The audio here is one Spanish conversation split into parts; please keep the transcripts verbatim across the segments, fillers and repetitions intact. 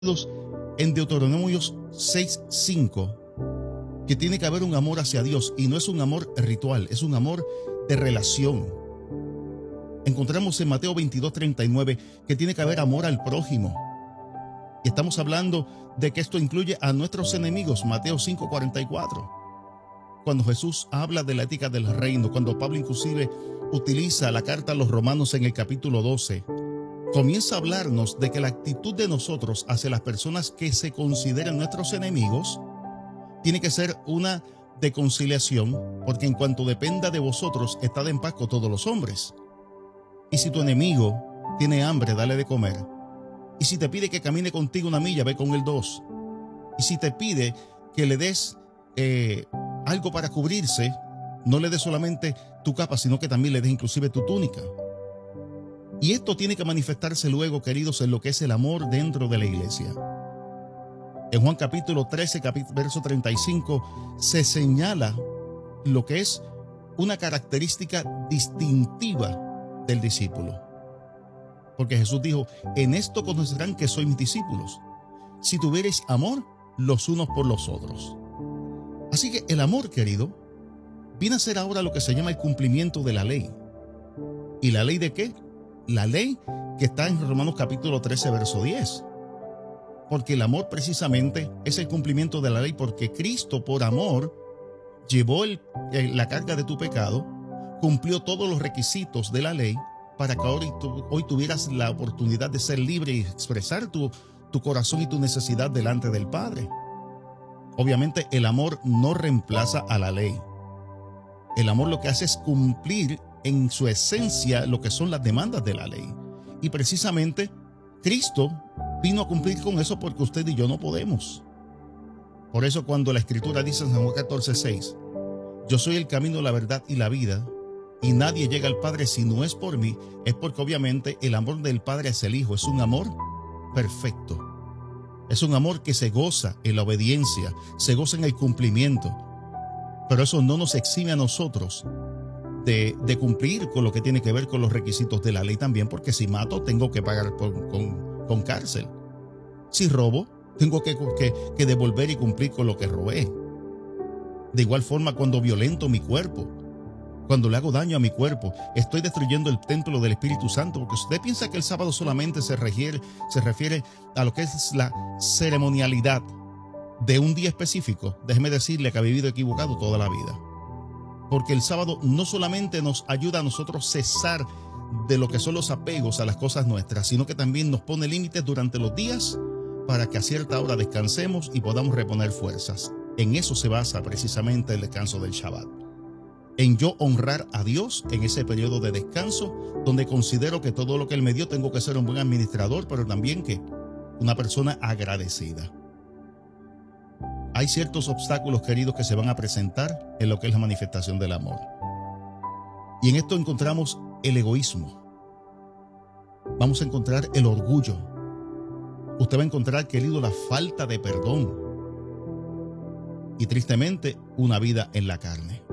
en Deuteronomio seis cinco que tiene que haber un amor hacia Dios, y no es un amor ritual, es un amor de relación. Encontramos en Mateo veintidós treinta y nueve que tiene que haber amor al prójimo. Y estamos hablando de que esto incluye a nuestros enemigos, Mateo cinco cuarenta y cuatro. Cuando Jesús habla de la ética del reino, cuando Pablo inclusive utiliza la carta a los Romanos en el capítulo doce, comienza a hablarnos de que la actitud de nosotros hacia las personas que se consideran nuestros enemigos tiene que ser una de conciliación, porque en cuanto dependa de vosotros, estad en paz con todos los hombres. Y si tu enemigo tiene hambre, dale de comer. Y si te pide que camine contigo una milla, ve con él dos. Y si te pide que le des eh, algo para cubrirse, no le des solamente tu capa, sino que también le des inclusive tu túnica. Y esto tiene que manifestarse luego, queridos, en lo que es el amor dentro de la iglesia. En Juan capítulo trece, verso treinta y cinco, se señala lo que es una característica distintiva del discípulo. Porque Jesús dijo, en esto conocerán que sois mis discípulos, si tuviereis amor los unos por los otros. Así que el amor, querido, viene a ser ahora lo que se llama el cumplimiento de la ley. ¿Y la ley de qué? La ley que está en Romanos capítulo trece, verso diez. Porque el amor precisamente es el cumplimiento de la ley, porque Cristo por amor llevó el, la carga de tu pecado, cumplió todos los requisitos de la ley para que hoy, tu, hoy tuvieras la oportunidad de ser libre y expresar tu, tu corazón y tu necesidad delante del Padre. Obviamente el amor no reemplaza a la ley. El amor lo que hace es cumplir en su esencia lo que son las demandas de la ley. Y precisamente Cristo vino a cumplir con eso, porque usted y yo no podemos. Por eso cuando la Escritura dice en San Juan catorce seis, yo soy el camino, la verdad y la vida, y nadie llega al Padre si no es por mí, es porque obviamente el amor del Padre hacia el Hijo es un amor perfecto. Es un amor que se goza en la obediencia, se goza en el cumplimiento. Pero eso no nos exime a nosotros De, de cumplir con lo que tiene que ver con los requisitos de la ley también, porque si mato tengo que pagar por, con, con cárcel. Si robo, tengo que, que, que devolver y cumplir con lo que robé. De igual forma, cuando violento mi cuerpo, cuando le hago daño a mi cuerpo, estoy destruyendo el templo del Espíritu Santo, porque usted piensa que el sábado solamente se refiere, se refiere a lo que es la ceremonialidad de un día específico. Déjeme decirle que ha vivido equivocado toda la vida. Porque el sábado no solamente nos ayuda a nosotros cesar de lo que son los apegos a las cosas nuestras, sino que también nos pone límites durante los días para que a cierta hora descansemos y podamos reponer fuerzas. En eso se basa precisamente el descanso del Shabbat. En yo honrar a Dios en ese periodo de descanso, donde considero que todo lo que Él me dio tengo que ser un buen administrador, pero también que una persona agradecida. Hay ciertos obstáculos, queridos, que se van a presentar en lo que es la manifestación del amor. Y en esto encontramos el egoísmo. Vamos a encontrar el orgullo. Usted va a encontrar, querido, la falta de perdón. Y tristemente, una vida en la carne.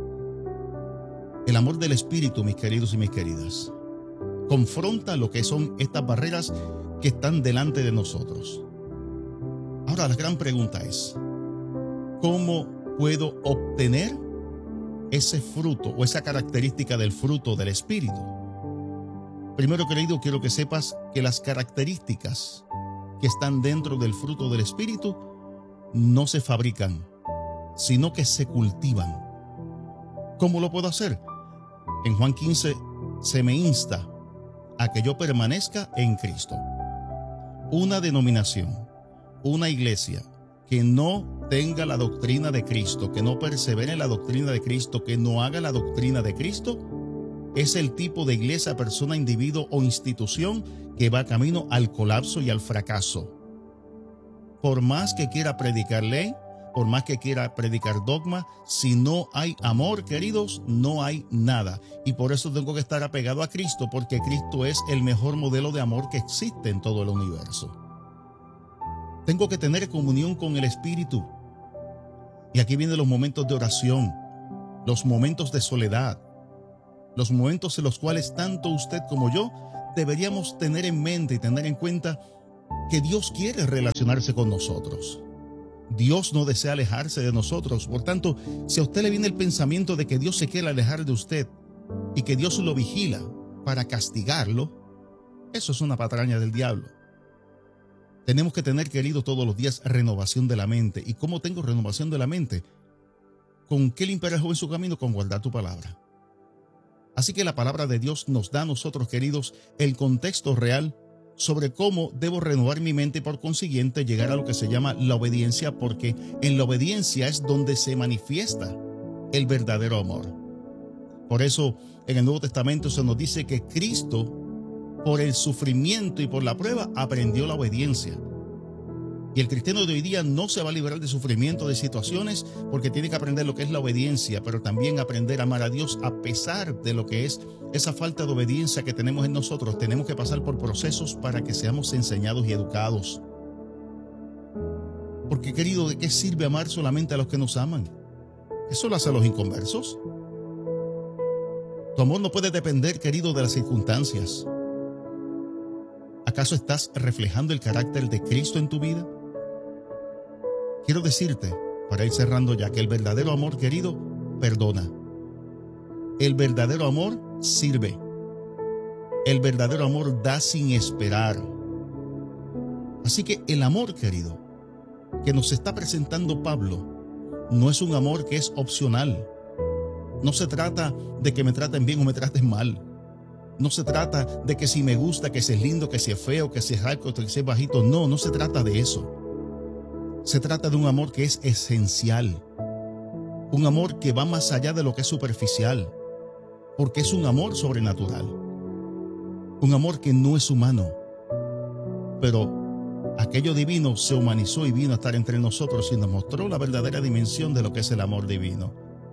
El amor del Espíritu, mis queridos y mis queridas, confronta lo que son estas barreras que están delante de nosotros. Ahora, la gran pregunta es, ¿cómo puedo obtener ese fruto o esa característica del fruto del Espíritu? Primero, querido, quiero que sepas que las características que están dentro del fruto del Espíritu no se fabrican, sino que se cultivan. ¿Cómo lo puedo hacer? En Juan quince se me insta a que yo permanezca en Cristo. Una denominación, una iglesia que no tenga la doctrina de Cristo, que no persevere en la doctrina de Cristo, que no haga la doctrina de Cristo, es el tipo de iglesia, persona, individuo o institución que va camino al colapso y al fracaso. Por más que quiera predicar ley, por más que quiera predicar dogma, si no hay amor, queridos, no hay nada. Y por eso tengo que estar apegado a Cristo, porque Cristo es el mejor modelo de amor que existe en todo el universo. Tengo que tener comunión con el Espíritu. Y aquí vienen los momentos de oración, los momentos de soledad, los momentos en los cuales tanto usted como yo deberíamos tener en mente y tener en cuenta que Dios quiere relacionarse con nosotros. Dios no desea alejarse de nosotros. Por tanto, si a usted le viene el pensamiento de que Dios se quiere alejar de usted y que Dios lo vigila para castigarlo, eso es una patraña del diablo. Tenemos que tener, querido, todos los días renovación de la mente. ¿Y cómo tengo renovación de la mente? ¿Con qué limpiar el joven su camino? Con guardar tu palabra. Así que la palabra de Dios nos da a nosotros, queridos, el contexto real sobre cómo debo renovar mi mente y por consiguiente llegar a lo que se llama la obediencia, porque en la obediencia es donde se manifiesta el verdadero amor. Por eso en el Nuevo Testamento se nos dice que Cristo, por el sufrimiento y por la prueba, aprendió la obediencia. Y el cristiano de hoy día no se va a librar de sufrimiento, de situaciones, porque tiene que aprender lo que es la obediencia, pero también aprender a amar a Dios a pesar de lo que es esa falta de obediencia que tenemos en nosotros. Tenemos que pasar por procesos para que seamos enseñados y educados. Porque, querido, ¿de qué sirve amar solamente a los que nos aman? ¿Eso lo hacen los inconversos? Tu amor no puede depender, querido, de las circunstancias. ¿Acaso estás reflejando el carácter de Cristo en tu vida? Quiero decirte, para ir cerrando ya, que el verdadero amor, querido, perdona. El verdadero amor sirve. El verdadero amor da sin esperar. Así que el amor, querido, que nos está presentando Pablo, no es un amor que es opcional. No se trata de que me traten bien o me traten mal. No se trata de que si me gusta, que si es lindo, que si es feo, que si es alto, que si es bajito. No, no se trata de eso. Se trata de un amor que es esencial. Un amor que va más allá de lo que es superficial. Porque es un amor sobrenatural. Un amor que no es humano. Pero aquello divino se humanizó y vino a estar entre nosotros y nos mostró la verdadera dimensión de lo que es el amor divino.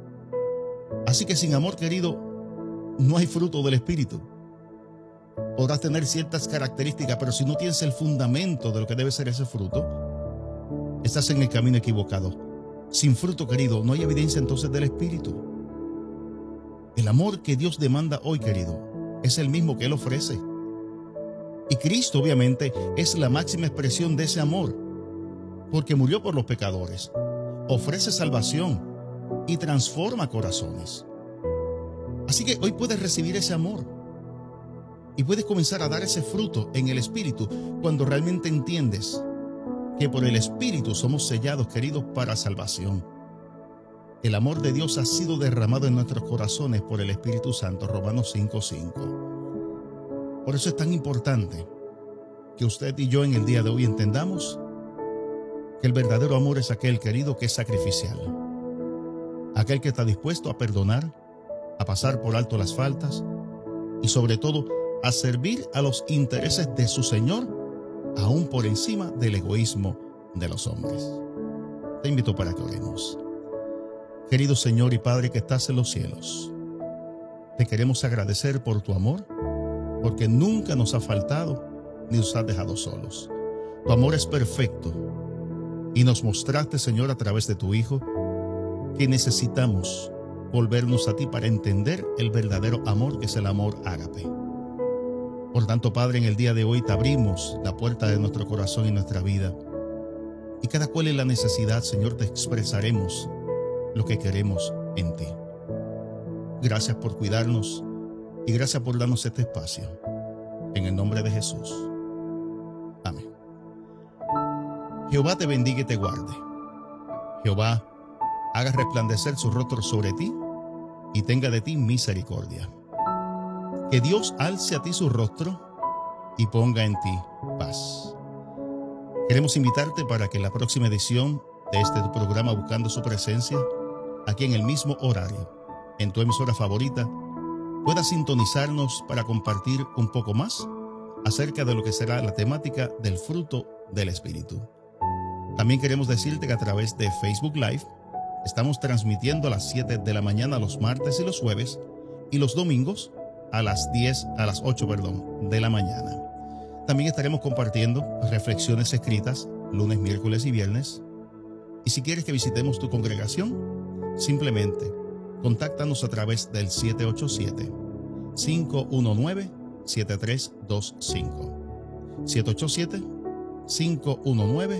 Así que sin amor, querido, no hay fruto del Espíritu. Podrás tener ciertas características, pero si no tienes el fundamento de lo que debe ser ese fruto, estás en el camino equivocado. Sin fruto, querido, no hay evidencia entonces del Espíritu. El amor que Dios demanda hoy, querido, es el mismo que Él ofrece. Y Cristo, obviamente, es la máxima expresión de ese amor, porque murió por los pecadores, ofrece salvación y transforma corazones. Así que hoy puedes recibir ese amor y puedes comenzar a dar ese fruto en el Espíritu cuando realmente entiendes que por el Espíritu somos sellados, queridos, para salvación. El amor de Dios ha sido derramado en nuestros corazones por el Espíritu Santo, Romanos cinco cinco. Por eso es tan importante que usted y yo en el día de hoy entendamos que el verdadero amor es aquel, querido, que es sacrificial. Aquel que está dispuesto a perdonar, a pasar por alto las faltas y sobre todo a servir a los intereses de su Señor, aún por encima del egoísmo de los hombres. Te invito para que oremos. Querido Señor y Padre que estás en los cielos, te queremos agradecer por tu amor, porque nunca nos ha faltado ni nos has dejado solos. Tu amor es perfecto y nos mostraste, Señor, a través de tu Hijo, que necesitamos volvernos a ti para entender el verdadero amor, que es el amor ágape. Por tanto, Padre, en el día de hoy te abrimos la puerta de nuestro corazón y nuestra vida. Y cada cual en la necesidad, Señor, te expresaremos lo que queremos en ti. Gracias por cuidarnos y gracias por darnos este espacio. En el nombre de Jesús. Amén. Jehová te bendiga y te guarde. Jehová haga resplandecer su rostro sobre ti y tenga de ti misericordia. Que Dios alce a ti su rostro y ponga en ti paz. Queremos invitarte para que en la próxima edición de este tu programa Buscando su Presencia, aquí en el mismo horario, en tu emisora favorita, puedas sintonizarnos para compartir un poco más acerca de lo que será la temática del fruto del Espíritu. También queremos decirte que a través de Facebook Live estamos transmitiendo a las siete de la mañana los martes y los jueves, y los domingos a las diez, a las ocho, perdón, de la mañana. También estaremos compartiendo reflexiones escritas lunes, miércoles y viernes. Y si quieres que visitemos tu congregación, simplemente contáctanos a través del siete ocho siete, cinco uno nueve, siete tres dos cinco. siete ocho siete, cinco uno nueve,